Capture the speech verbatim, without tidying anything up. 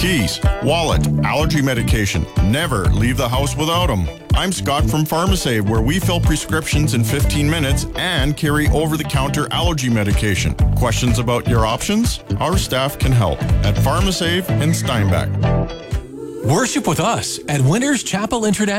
keys, wallet, allergy medication. Never leave the house without them. I'm Scott from Pharmasave, where we fill prescriptions in fifteen minutes and carry over-the-counter allergy medication. Questions about your options? Our staff can help at Pharmasave in Steinbach. Worship with us at Winters Chapel International.